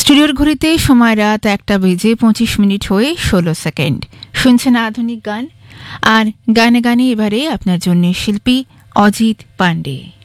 স্টুডিওর ঘড়িতে সময় রাত 1:25 হয়ে 16 সেকেন্ড। শুনছেন আধুনিক গান, আর গানে গানে এবারে আপনার জন্য শিল্পী অজিত পান্ডে।